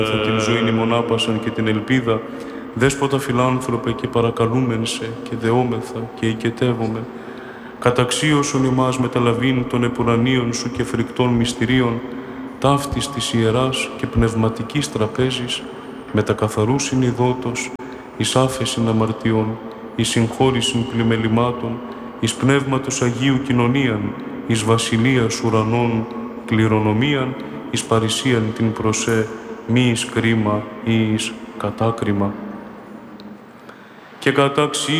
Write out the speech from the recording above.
την ζωήν ημονάπασαν και την ελπίδα, δέσποτα φιλάνθρωπε και παρακαλούμεν σε και δεόμεθα και οικετεύομαι. Καταξίωσον ημάς μεταλαβήν των επουρανίων σου και φρικτών μυστηρίων, ταύτης της ιεράς και πνευματικής τραπέζης, με τα καθαρού συνειδότος, εις άφεσιν αμαρτιών, εις συγχώρησιν πλημελημάτων, εις πνεύματος Αγίου κοινωνίαν, εις βασιλείας ουρανών κληρονομίαν, εις παρησίαν την προσέ, μη εις κρίμα ή εις κατάκριμα. Και καταξίωσον